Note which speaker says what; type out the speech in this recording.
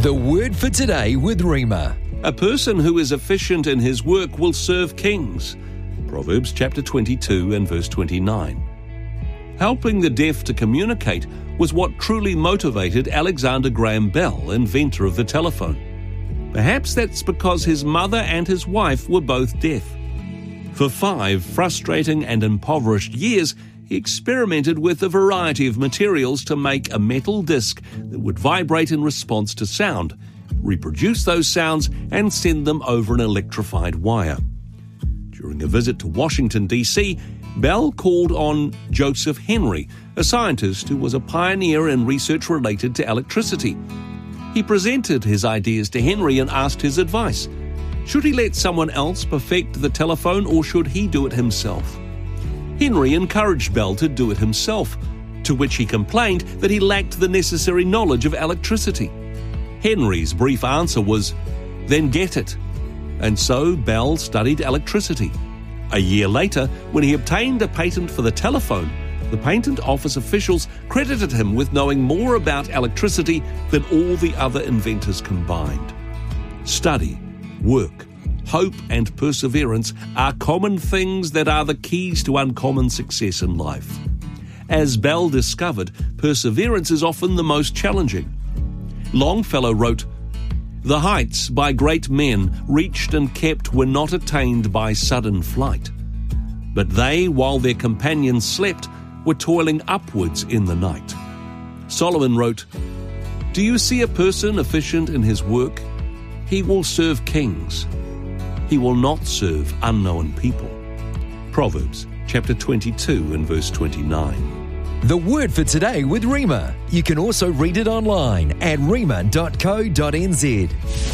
Speaker 1: The word for today with Rima.
Speaker 2: A person who is efficient in his work will serve kings. Proverbs chapter 22 and verse 29. Helping the deaf to communicate was what truly motivated Alexander Graham Bell, inventor of the telephone. Perhaps that's because his mother and his wife were both deaf. For 5 frustrating and impoverished years, he experimented with a variety of materials to make a metal disc that would vibrate in response to sound, reproduce those sounds, and send them over an electrified wire. During a visit to Washington, D.C., Bell called on Joseph Henry, a scientist who was a pioneer in research related to electricity. He presented his ideas to Henry and asked his advice. Should he let someone else perfect the telephone, or should he do it himself? Henry encouraged Bell to do it himself, to which he complained that he lacked the necessary knowledge of electricity. Henry's brief answer was, "Then get it." And so Bell studied electricity. A year later, when he obtained a patent for the telephone, the patent office officials credited him with knowing more about electricity than all the other inventors combined. Study, work, hope and perseverance are common things that are the keys to uncommon success in life. As Bell discovered, perseverance is often the most challenging. Longfellow wrote, "The heights by great men reached and kept were not attained by sudden flight. But they, while their companions slept, were toiling upwards in the night." Solomon wrote, "Do you see a person efficient in his work? He will serve kings. He will not serve unknown people." Proverbs chapter 22 and verse 29.
Speaker 1: The word for today with Rima. You can also read it online at rima.co.nz.